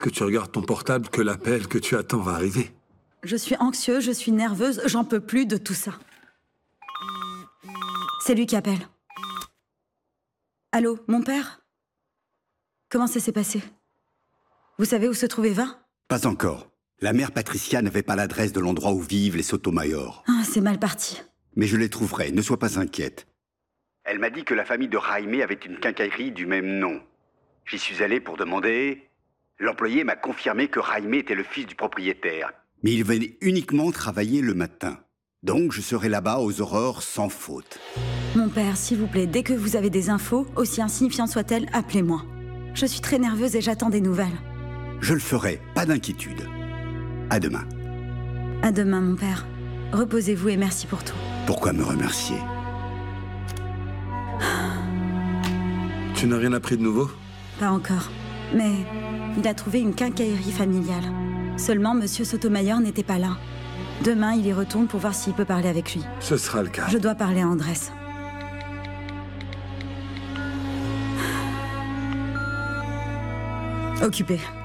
Que tu regardes ton portable, que l'appel que tu attends va arriver. Je suis anxieuse, je suis nerveuse, j'en peux plus de tout ça. C'est lui qui appelle. Allô, mon père? Comment ça s'est passé? Vous savez où se trouve Eva? Pas encore. La mère Patricia n'avait pas l'adresse de l'endroit où vivent les Sotomayor. Ah, c'est mal parti. Mais je les trouverai, ne sois pas inquiète. Elle m'a dit que la famille de Jaime avait une quincaillerie du même nom. J'y suis allé pour demander. L'employé m'a confirmé que Jaime était le fils du propriétaire. Mais il venait uniquement travailler le matin. Donc je serai là-bas aux aurores sans faute. Mon père, s'il vous plaît, dès que vous avez des infos, aussi insignifiantes soient-elles, appelez-moi. Je suis très nerveuse et j'attends des nouvelles. Je le ferai, pas d'inquiétude. À demain. À demain, mon père. Reposez-vous et merci pour tout. Pourquoi me remercier? Tu n'as rien appris de nouveau? Pas encore. Mais il a trouvé une quincaillerie familiale. Seulement, Monsieur Sotomayor n'était pas là. Demain, il y retourne pour voir s'il peut parler avec lui. Ce sera le cas. Je dois parler à Andrés. Occupé.